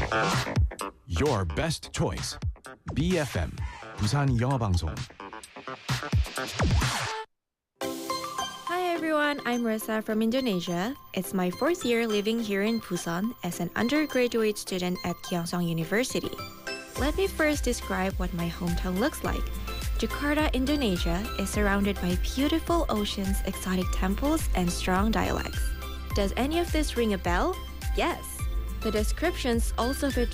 Your best choice. BFM 부산 영어 방송. Hi everyone, I'm Risa from Indonesia. It's my fourth year living here in Busan as an undergraduate student at Kyongsong University. Let me first describe what my hometown looks like. Jakarta, Indonesia is surrounded by beautiful oceans, exotic temples, and strong dialects. Does any of this ring a bell? Yes. The descriptions also fit